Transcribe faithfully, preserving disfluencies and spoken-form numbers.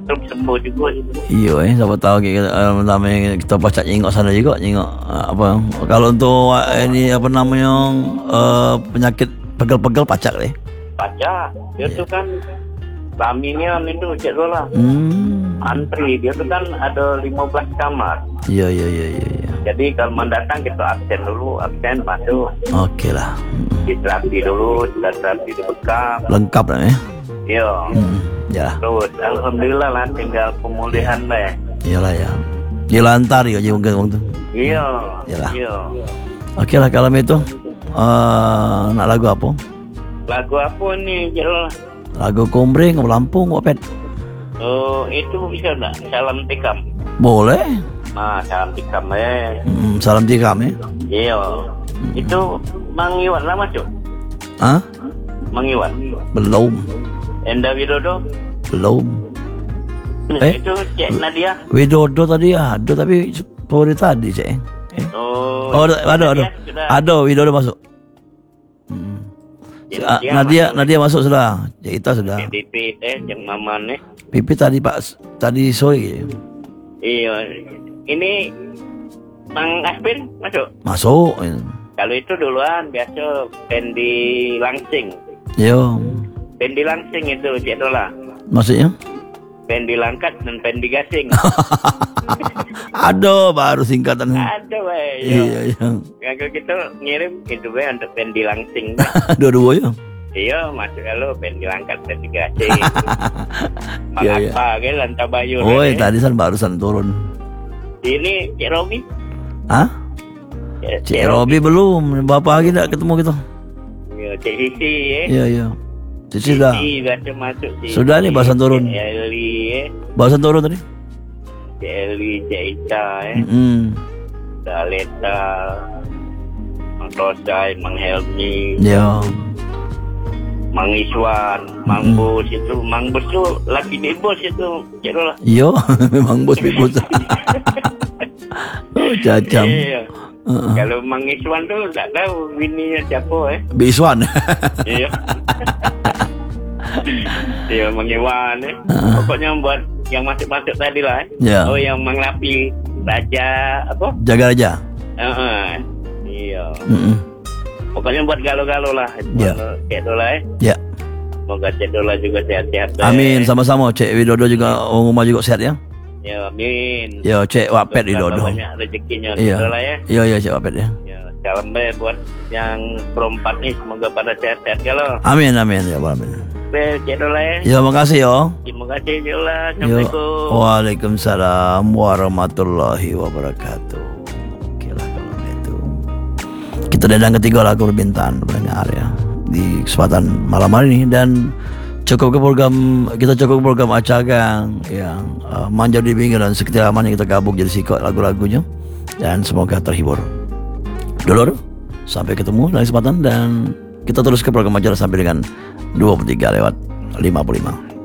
terus sembuh juga gitu. Iya eh, siapa tahu kita uh, namanya kita pacak nyengok sana juga nyengok uh, apa. Kalau untuk uh, ini apa namanya uh, penyakit pegel-pegel pacak deh. Pacak, dia yeah. tuh kan Laminia itu cek dulu lah. Hmm. Antri dia tuh kan ada lima belas kamar. Iya iya iya iya. Ya. Jadi kalau mendatang kita absen dulu, absen masuk. Oke lah. Diterapi dulu, sudah terapi di bekam. Lengkap lah ya. Iya. Hmm. Ya. Terus alhamdulillah lah tinggal pemulihan deh. Iyalah ya. Dilantar ya juga waktu itu. Iya. Iyalah. Iya. Oke lah kalau itu uh, nak lagu apa? Lagu apa nih, jelas? Lagu Kombreng, Lampung, Wapet. Oh, itu bisa enggak? Salam tikam. Boleh. Nah, salam tikam eh. Hmm, salam tikam ya. Iya. Hmm. Itu Mang Iwan lah masuk. Hah? Mang Iwan. Belum. Enda Widodo. Belum. Eh? Itu Cek Nadia. Widodo tadi ada tapi sore tadi Cek. Eh. Oh. Oh, ada ada ada. Ada Widodo masuk. Hmm. Ya, Nadia, masuk. Nadia masuk sudah. Ya kita sudah. Pipit eh yang Maman eh. Pipit tadi Pak tadi sore. Iya. Ini Mang Aspin masuk. Masuk. Kalau itu duluan biasa Pendi Langsing. Yo. Pendi Langsing itu cek dola. Maksudnya? Pendi Langkat dan Pendi Gasing. Aduh, baru singkatan. Aduh, weh. Iya, iya. Kalau kita ngirim itu weh untuk Pendi Langsing. Dua-dua ya? Iya, masuk kalau Pendi Langkat, Pendi Gasing. Iya, iya. Apa ke Lantabayur. Oh, eh. Tadi san barusan turun. Ini Cik Robi. Hah? Cik, Cik Robi belum. Bapak lagi tak ketemu kita. Iya, Cik Sisi ya. Iya, iya. Cici sudah. Cici masuk. Cici. Sudah nih bahasan turun. Cik Eli ya. Bahasan turun tadi. Cik Eli, Cik Ita ya. Mm. Daleta, Mang Tosai, Mang Helmi. Ya. Mang Iswan, Mang mm. Bos itu. Mang Bos itu laki di bos itu. Cik lah. Iya, Mang Bos di bos. Oh, cacam. Iya. Uh-uh. Kalau Mang Iswan tuh tak tahu bininya siapa eh. Biswan. Iya. Iya Mang Iwan eh. Uh-uh. Pokoknya buat yang masuk-masuk tadi lah eh. Yeah. Oh yang Mang Lapi Raja apa? Jaga Raja. Uh-uh. Iya. Uh-uh. Pokoknya buat galau-galau lah. Ya. Cek Dola eh. Ya. Semoga Cek Dola juga sehat-sehat. Amin, sama-sama. Cek Widodo juga, Om Umar juga sehat ya. Ya, amin. Ya, Cek Wapet Widodo. Banyak rezekinya Iya. Dola ya. Iya, iya Cek Wapet ya. Ya, salam baik buat yang berempat nih, semoga pada sehat-sehat kalau. Amin, amin ya, amin. Baik, Cek Dola ya. Ya, makasih yo. Terima kasih Cek Dola. Assalamualaikum. Waalaikumsalam warahmatullahi wabarakatuh. Oke lah kalau itu. Kita dadang ketiga lagu Bintan pendengar ya di kesempatan malam hari ini dan cukup ke program kita cukup ke program Acagang yang uh, Manja di Pinggir dan seketika aman yang kita gabung jadi sikot lagu-lagunya dan semoga terhibur. Dulur, sampai ketemu dalam kesempatan dan kita terus ke program acara sampai dengan dua puluh tiga lewat lima puluh lima.